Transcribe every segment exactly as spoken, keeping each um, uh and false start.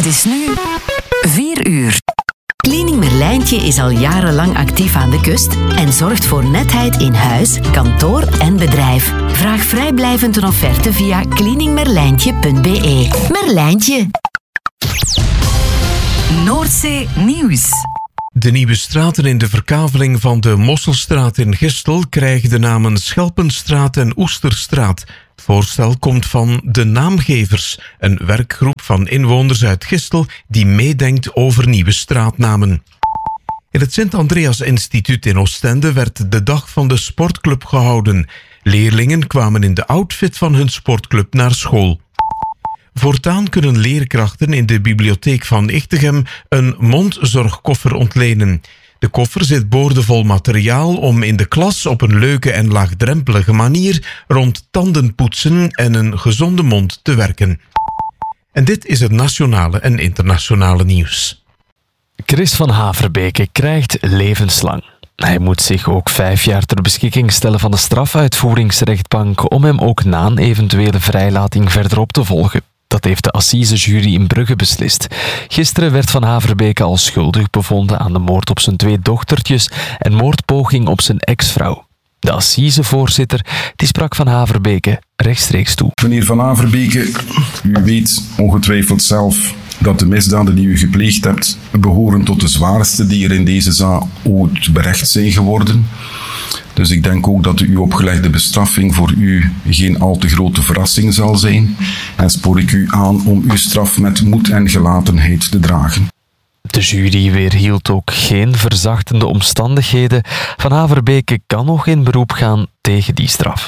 Het is nu vier uur. Cleaning Merlijntje is al jarenlang actief aan de kust en zorgt voor netheid in huis, kantoor en bedrijf. Vraag vrijblijvend een offerte via cleaning merlijntje punt b e. Merlijntje. Noordzee Nieuws. De nieuwe straten in de verkaveling van de Mosselstraat in Gistel krijgen de namen Schelpenstraat en Oesterstraat. Het voorstel komt van de Naamgevers, een werkgroep van inwoners uit Gistel die meedenkt over nieuwe straatnamen. In het Sint-Andreas Instituut in Oostende werd de dag van de sportclub gehouden. Leerlingen kwamen in de outfit van hun sportclub naar school. Voortaan kunnen leerkrachten in de bibliotheek van Ichtegem een mondzorgkoffer ontlenen. De koffer zit boordevol materiaal om in de klas op een leuke en laagdrempelige manier rond tandenpoetsen en een gezonde mond te werken. En dit is het nationale en internationale nieuws. Chris van Haverbeke krijgt levenslang. Hij moet zich ook vijf jaar ter beschikking stellen van de strafuitvoeringsrechtbank om hem ook na een eventuele vrijlating verderop te volgen. Dat heeft de assisejury in Brugge beslist. Gisteren werd Van Haverbeke al schuldig bevonden aan de moord op zijn twee dochtertjes en moordpoging op zijn ex-vrouw. De assisevoorzitter die sprak Van Haverbeke rechtstreeks toe. Meneer Van Haverbeke, u weet ongetwijfeld zelf dat de misdaden die u gepleegd hebt behoren tot de zwaarste die er in deze zaak ooit berecht zijn geworden. Dus ik denk ook dat de u opgelegde bestraffing voor u geen al te grote verrassing zal zijn. En spoor ik u aan om uw straf met moed en gelatenheid te dragen. De jury weerhield ook geen verzachtende omstandigheden. Van Haverbeke kan nog in beroep gaan tegen die straf.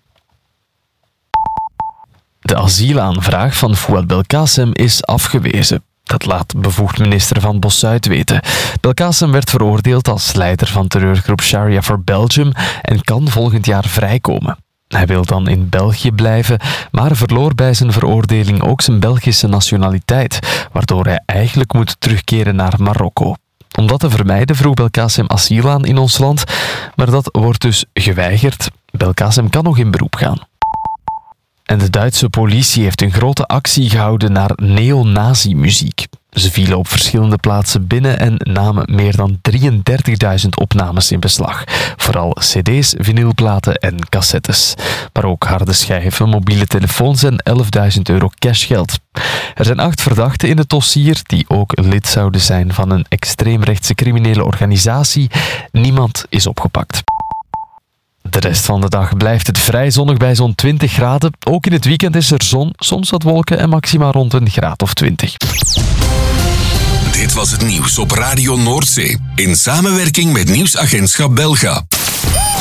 De asielaanvraag van Fouad Belkacem is afgewezen. Dat laat bevoegd minister Van Bossuit weten. Belkacem werd veroordeeld als leider van terreurgroep Sharia for Belgium en kan volgend jaar vrijkomen. Hij wil dan in België blijven, maar verloor bij zijn veroordeling ook zijn Belgische nationaliteit, waardoor hij eigenlijk moet terugkeren naar Marokko. Om dat te vermijden vroeg Belkacem asiel aan in ons land, maar dat wordt dus geweigerd. Belkacem kan nog in beroep gaan. En de Duitse politie heeft een grote actie gehouden naar neonazi-muziek. Ze vielen op verschillende plaatsen binnen en namen meer dan drieëndertigduizend opnames in beslag. Vooral cd's, vinylplaten en cassettes. Maar ook harde schijven, mobiele telefoons en elfduizend euro cashgeld. Er zijn acht verdachten in het dossier die ook lid zouden zijn van een extreemrechtse criminele organisatie. Niemand is opgepakt. De rest van de dag blijft het vrij zonnig bij zo'n twintig graden. Ook in het weekend is er zon, soms wat wolken en maxima rond een graad of twintig. Dit was het nieuws op Radio Noordzee. In samenwerking met Nieuwsagentschap Belga.